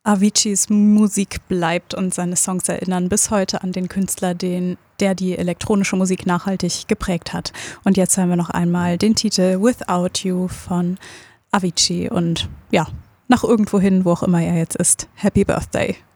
Aviciis Musik bleibt und seine Songs erinnern bis heute an den Künstler, der die elektronische Musik nachhaltig geprägt hat. Und jetzt hören wir noch einmal den Titel Without You von Avicii und ja, nach irgendwohin, wo auch immer er jetzt ist. Happy Birthday!